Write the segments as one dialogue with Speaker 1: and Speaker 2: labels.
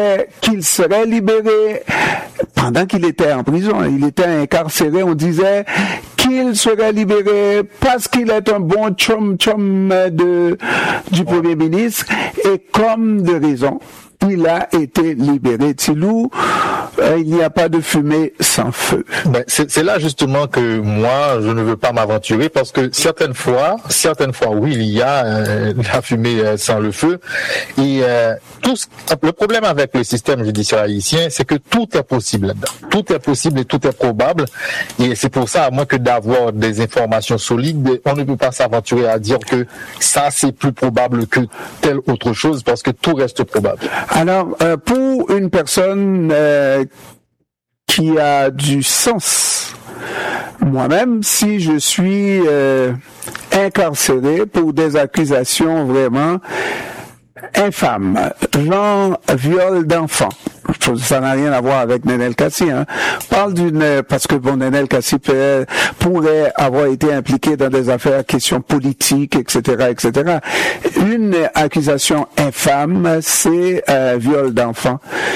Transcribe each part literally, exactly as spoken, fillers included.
Speaker 1: qu'il serait libéré pendant qu'il était en prison. Il était incarcéré, on disait qu'il serait libéré parce qu'il est un bon chum-chum de, du Premier ministre, et comme de raison, il a été libéré. Tilou, euh, il n'y a pas de fumée sans feu.
Speaker 2: Ben, c'est, c'est là justement que moi, je ne veux pas m'aventurer, parce que certaines fois, certaines fois, oui, il y a euh, la fumée euh, sans le feu. Et euh, tout ce, le problème avec le système judiciaire haïtien, c'est que tout est possible là-dedans. Tout est possible et tout est probable. Et c'est pour ça, à moins que d'avoir des informations solides, on ne peut pas s'aventurer à dire que ça, c'est plus probable que telle autre chose, parce que tout reste probable.
Speaker 1: Alors, euh, pour une personne euh, qui a du sens, moi-même, si je suis euh, incarcéré pour des accusations vraiment infâmes, genre viol d'enfant, ça n'a rien à voir avec Nenel Kassi, hein. Parle d'une, parce que bon, Nenel Kassi peut, pourrait avoir été impliqué dans des affaires, questions politiques, et cetera, et cetera. Une accusation infâme, c'est euh, viol d'enfant.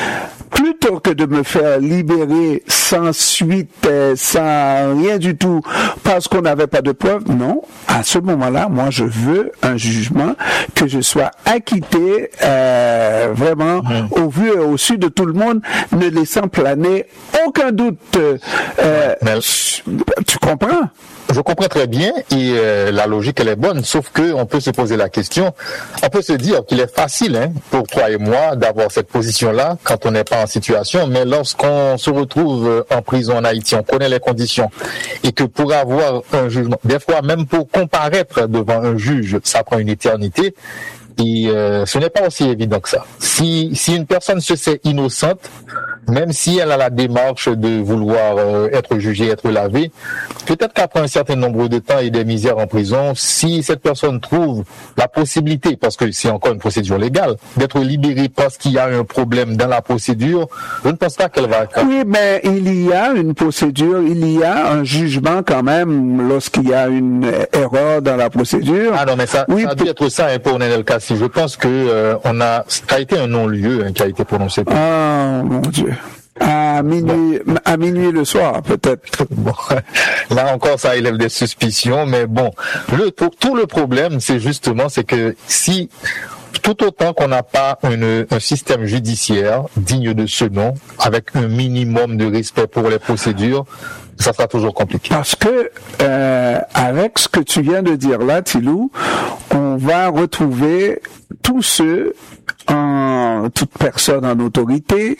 Speaker 1: Plutôt que de me faire libérer sans suite, euh, sans rien du tout, parce qu'on n'avait pas de preuves, non. À ce moment-là, moi, je veux un jugement, que je sois acquitté, euh, vraiment, mmh. au vu et au su de tout le monde, ne laissant planer aucun doute. Euh, Mais... Tu comprends?
Speaker 2: Je comprends très bien, et euh, la logique elle est bonne, sauf que on peut se poser la question, on peut se dire qu'il est facile, hein, pour toi et moi d'avoir cette position-là quand on n'est pas en situation, mais lorsqu'on se retrouve en prison en Haïti, on connaît les conditions, et que pour avoir un jugement, des fois même pour comparaître devant un juge, ça prend une éternité. Et euh, ce n'est pas aussi évident que ça. Si, si une personne se sait innocente, même si elle a la démarche de vouloir euh, être jugée, être lavée, peut-être qu'après un certain nombre de temps et des misères en prison, si cette personne trouve la possibilité, parce que c'est encore une procédure légale, d'être libérée parce qu'il y a un problème dans la procédure, je ne pense pas qu'elle va...
Speaker 1: Oui, mais il y a une procédure, il y a un jugement quand même lorsqu'il y a une erreur dans la procédure.
Speaker 2: Ah non, mais ça, oui, ça a dû être ça hein, pour Nenel Kassi. Je pense que euh, on a, ça a été un non-lieu hein, qui a été prononcé.
Speaker 1: Ah, mon Dieu. À minuit, bon. à minuit le soir, peut-être.
Speaker 2: Bon, là encore, ça élève des suspicions, mais bon, le, tout, tout le problème, c'est justement, c'est que si, tout autant qu'on n'a pas une, un système judiciaire digne de ce nom, avec un minimum de respect pour les procédures, ça sera toujours compliqué.
Speaker 1: Parce que, euh, avec ce que tu viens de dire là, Tilou, on va retrouver tous ceux, en, toute personne en autorité,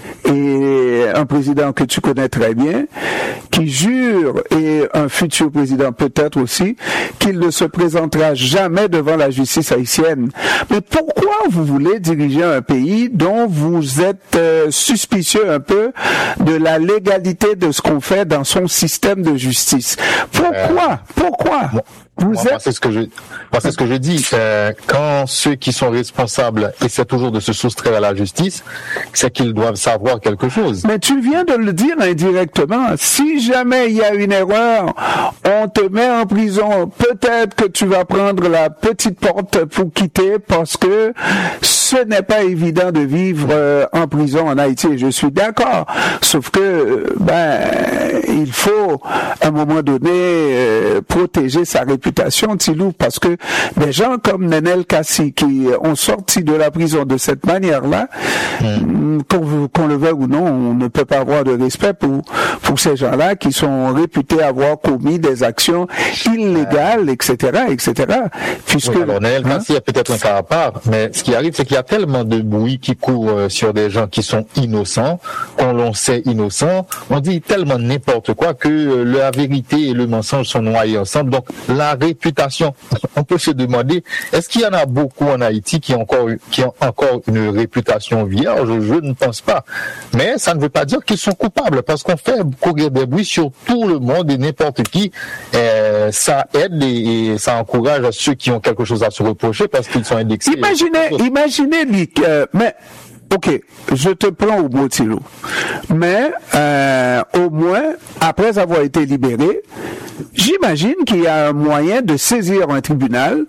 Speaker 1: et un président que tu connais très bien, qui jure, et un futur président peut-être aussi, qu'il ne se présentera jamais devant la justice haïtienne. Mais pourquoi vous voulez diriger un pays dont vous êtes euh, suspicieux un peu de la légalité de ce qu'on fait dans son système de justice? Pourquoi? Euh, Pourquoi?
Speaker 2: Bon. Vous moi, êtes... moi, c'est ce que je, moi, c'est ce que je dis. Euh, quand ceux qui sont responsables essaient toujours de se soustraire à la justice, c'est qu'ils doivent savoir quelque chose.
Speaker 1: Mais tu viens de le dire indirectement. Si jamais il y a une erreur, on te met en prison. Peut-être que tu vas prendre la petite porte pour quitter parce que ce n'est pas évident de vivre euh, en prison en Haïti. Je suis d'accord. Sauf que, ben, il faut, à un moment donné, euh, protéger sa réputation. Tilou, parce que des gens comme Nenel Kassi qui ont sorti de la prison de cette manière-là, mmh. qu'on, qu'on le veuille ou non, on ne peut pas avoir de respect pour, pour ces gens-là qui sont réputés avoir commis des actions illégales, et cetera, et cetera. Puisque,
Speaker 2: oui, alors Nenel Kassi hein? est peut-être un cas à part, mais ce qui arrive, c'est qu'il y a tellement de bruit qui court sur des gens qui sont innocents, qu'on l'on sait innocents, on dit tellement n'importe quoi que la vérité et le mensonge sont noyés ensemble. Donc, la réputation, on peut se demander, est-ce qu'il y en a beaucoup en Haïti qui ont encore, qui ont encore une réputation vierge? Je ne pense pas. Mais ça ne veut pas dire qu'ils sont coupables, parce qu'on fait courir des bruits sur tout le monde et n'importe qui. Euh, ça aide et, et ça encourage à ceux qui ont quelque chose à se reprocher parce qu'ils sont indexés.
Speaker 1: Imaginez, imaginez, Nick, euh, mais ok, je te prends au mot, Tilou. Mais euh, au moins, après avoir été libéré, j'imagine qu'il y a un moyen de saisir un tribunal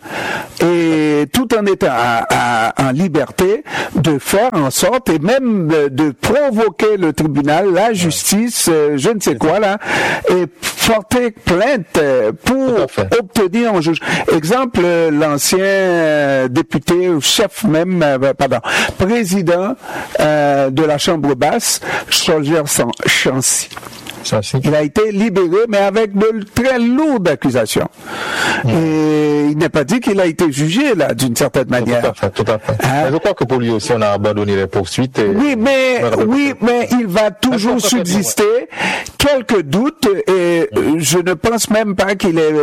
Speaker 1: et tout en étant à, à, en liberté de faire en sorte et même de, de provoquer le tribunal, la justice, euh, je ne sais quoi là, et porter plainte pour obtenir un juge. Exemple, l'ancien euh, député ou chef même, euh, pardon, président euh, de la Chambre basse, Soldier Chancy. Il a été libéré, mais avec de très lourdes accusations. Mmh. Et il n'est pas dit qu'il a été jugé, là, d'une certaine manière.
Speaker 2: Tout à fait, tout à fait. Hein? Je crois que pour lui aussi, on a abandonné les poursuites. Et...
Speaker 1: Oui, mais, oui, mais il va toujours subsister ouais. quelques doutes, et mmh. je ne pense même pas qu'il ait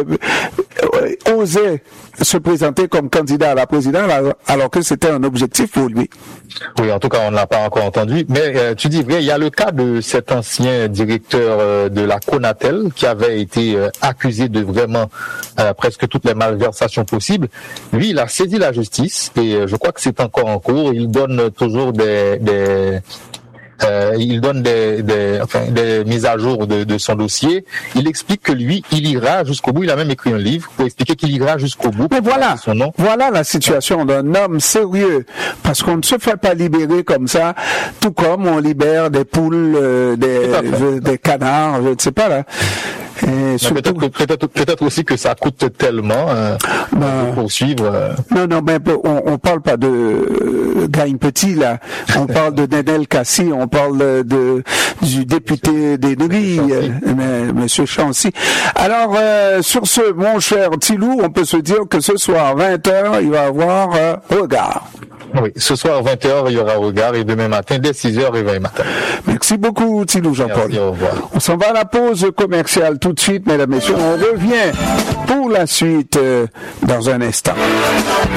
Speaker 1: euh, osé se présenter comme candidat à la présidence, alors que c'était un objectif pour lui.
Speaker 2: Oui, en tout cas, on ne l'a pas encore entendu. Mais euh, tu dis vrai, il y a le cas de cet ancien directeur euh, de la Conatel qui avait été euh, accusé de vraiment euh, presque toutes les malversations possibles. Lui, il a saisi la justice et euh, je crois que c'est encore en cours. Il donne toujours des... des Euh, il donne des, des, enfin, des mises à jour de, de son dossier. Il explique que lui, il ira jusqu'au bout. Il a même écrit un livre pour expliquer qu'il ira jusqu'au bout.
Speaker 1: Mais voilà, son nom. Voilà la situation d'un homme sérieux, parce qu'on ne se fait pas libérer comme ça, tout comme on libère des poules, euh, des, euh, des canards, je ne sais pas là. Et surtout...
Speaker 2: peut-être, peut-être, peut-être aussi que ça coûte tellement euh, ben, de poursuivre. Euh...
Speaker 1: Non, non, mais on, on parle pas de euh, Gagne Petit là. On parle de Nenel Kassi, on parle de, de du député d'Ennery, euh, Monsieur Chancy. Alors, euh, sur ce, mon cher Tilou, on peut se dire que ce soir, vingt heures, il va y avoir euh, Regard.
Speaker 2: Oui, ce soir, vingt heures, il y aura Regard et demain matin, dès six heures, réveil matin.
Speaker 1: Merci beaucoup, Tilou Jean-Paul.
Speaker 2: Merci, au revoir.
Speaker 1: On s'en va à la pause commerciale tout de suite, mesdames et messieurs. On revient pour la suite euh, dans un instant.